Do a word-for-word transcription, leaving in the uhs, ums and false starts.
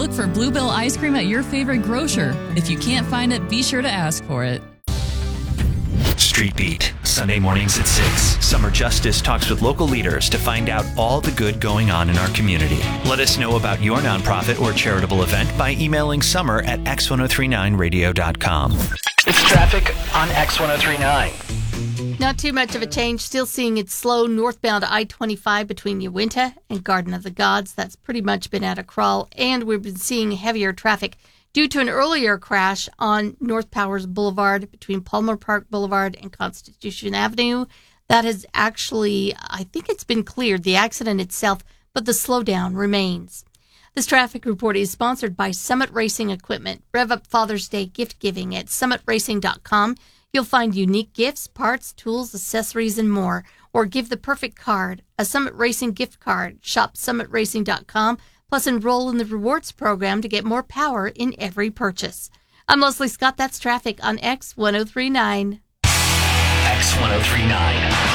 Look for Bluebell ice cream at your favorite grocer. If you can't find it, be sure to ask for it. Street Beat, Sunday mornings at six. Summer Justice talks with local leaders to find out all the good going on in our community. Let us know about your nonprofit or charitable event by emailing summer at x ten thirty-nine radio dot com. It's traffic on X ten thirty-nine. Not too much of a change. Still seeing it slow northbound I twenty-five between Uinta and Garden of the Gods. That's pretty much been at a crawl. And we've been seeing heavier traffic due to an earlier crash on North Powers Boulevard between Palmer Park Boulevard and Constitution Avenue. That has actually, I think it's been cleared, the accident itself, but the slowdown remains. This traffic report is sponsored by Summit Racing Equipment. Rev up Father's Day gift giving at summit racing dot com. You'll find unique gifts, parts, tools, accessories, and more. Or give the perfect card, a Summit Racing gift card. Shop summit racing dot com, plus enroll in the rewards program to get more power in every purchase. I'm Leslie Scott. That's traffic on X ten thirty-nine. X ten thirty-nine.